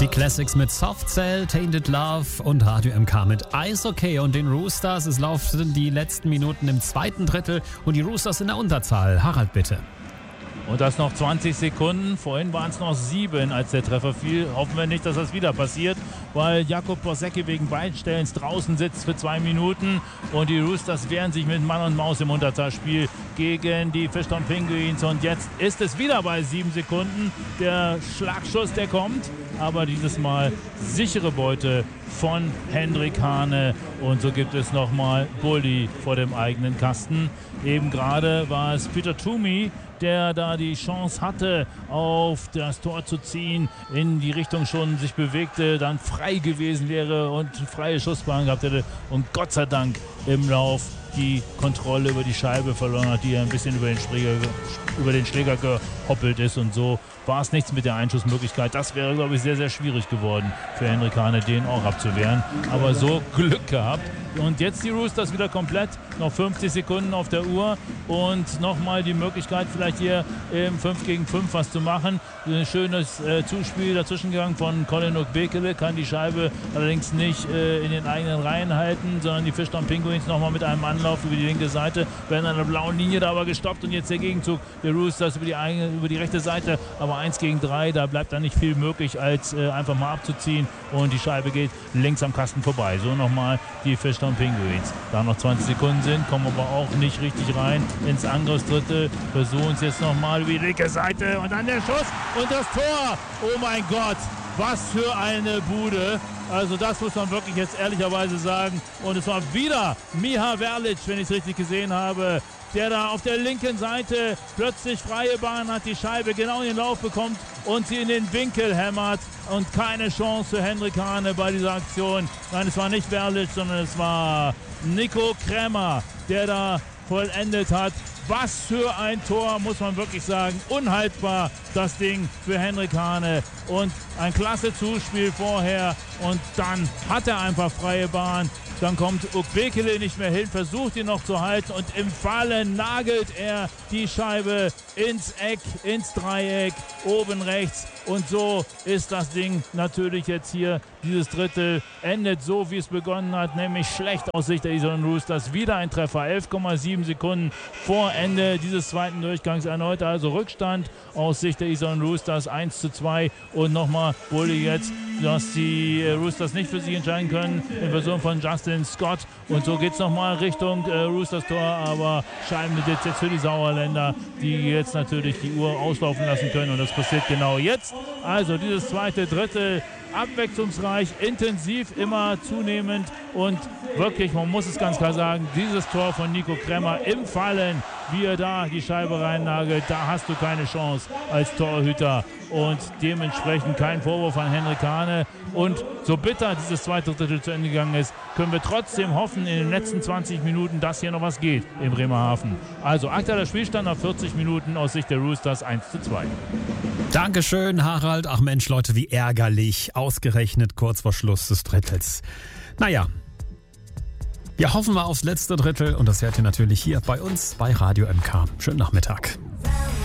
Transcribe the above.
Die Classics mit Soft Cell, Tainted Love und Radio MK mit Eishockey und den Roosters. Es laufen die letzten Minuten im zweiten Drittel und die Roosters in der Unterzahl. Harald, bitte. Und das noch 20 Sekunden. Vorhin waren es noch 7, als der Treffer fiel. Hoffen wir nicht, dass das wieder passiert, weil Jakub Bosecki wegen Beinstellens draußen sitzt für 2 Minuten. Und die Roosters wehren sich mit Mann und Maus im Unterzahlspiel gegen die Fishtown Penguins. Und jetzt ist es wieder bei 7 Sekunden. Der Schlagschuss, der kommt. Aber dieses Mal sichere Beute von Hendrik Hane. Und so gibt es nochmal Bulli vor dem eigenen Kasten. Eben gerade war es Peter Toomey, der da die Chance hatte, auf das Tor zu ziehen, in die Richtung schon sich bewegte, dann frei gewesen wäre und freie Schussbahn gehabt hätte und Gott sei Dank im Lauf die Kontrolle über die Scheibe verloren hat, die ein bisschen über den Schläger gehoppelt ist, und so war es nichts mit der Einschussmöglichkeit. Das wäre, glaube ich, sehr, sehr schwierig geworden für Hendrik Hane, den auch abzuwehren. Aber so Glück gehabt. Und jetzt die Roosters wieder komplett, noch 50 Sekunden auf der Uhr und nochmal die Möglichkeit, vielleicht hier im 5 gegen 5 was zu machen. Ein schönes Zuspiel dazwischen gegangen von Colin Ukbekele, kann die Scheibe allerdings nicht in den eigenen Reihen halten, sondern die Fishtown Penguins nochmal mit einem Anlauf über die linke Seite, werden an der blauen Linie da aber gestoppt und jetzt der Gegenzug der Roosters über die rechte Seite, aber 1 gegen 3, da bleibt dann nicht viel möglich, als einfach mal abzuziehen, und die Scheibe geht links am Kasten vorbei. So nochmal die Fishtown Penguins. Da noch 20 Sekunden sind, kommen aber auch nicht richtig rein ins Angriffsdrittel. Versuchen es jetzt nochmal über die linke Seite und dann der Schuss und das Tor. Oh mein Gott, was für eine Bude. Also das muss man wirklich jetzt ehrlicherweise sagen. Und es war wieder Miha Verlic, wenn ich es richtig gesehen habe, der da auf der linken Seite plötzlich freie Bahn hat, die Scheibe genau in den Lauf bekommt und sie in den Winkel hämmert, und keine Chance für Hendrik Hane bei dieser Aktion. Nein, es war nicht Verlic, sondern es war Nico Krämer, der da vollendet hat. Was für ein Tor, muss man wirklich sagen. Unhaltbar, das Ding für Hendrik Hane. Und ein klasse Zuspiel vorher. Und dann hat er einfach freie Bahn. Dann kommt Ukbekele nicht mehr hin, versucht ihn noch zu halten. Und im Fallen nagelt er die Scheibe ins Eck, ins Dreieck, oben rechts. Und so ist das Ding natürlich jetzt hier. Dieses Drittel endet so, wie es begonnen hat, nämlich schlecht aus Sicht der Iserlohn Roosters. Wieder ein Treffer, 11,7 Sekunden vor Ende dieses zweiten Durchgangs. Erneut also Rückstand aus Sicht der Iserlohn Roosters, 1:2. Und nochmal Bulli jetzt, dass die Roosters nicht für sich entscheiden können, in Person von Justin Scott. Und so geht es nochmal Richtung Roosters Tor, aber Scheibenbesitz jetzt für die Sauerländer, die jetzt natürlich die Uhr auslaufen lassen können. Und das passiert genau jetzt. Also dieses zweite Drittel abwechslungsreich, intensiv, immer zunehmend, und wirklich, man muss es ganz klar sagen, dieses Tor von Nico Krämer im Fallen, wie er da die Scheibe reinnagelt, da hast du keine Chance als Torhüter, und dementsprechend kein Vorwurf an Hendrik Hane. Und so bitter dieses zweite Drittel zu Ende gegangen ist, können wir trotzdem hoffen in den letzten 20 Minuten, dass hier noch was geht in Bremerhaven. Also aktueller Spielstand nach 40 Minuten aus Sicht der Roosters 1:2. Dankeschön, Harald. Ach Mensch, Leute, wie ärgerlich. Ausgerechnet kurz vor Schluss des Drittels. Naja, wir hoffen mal aufs letzte Drittel, und das hört ihr natürlich hier bei uns bei Radio MK. Schönen Nachmittag.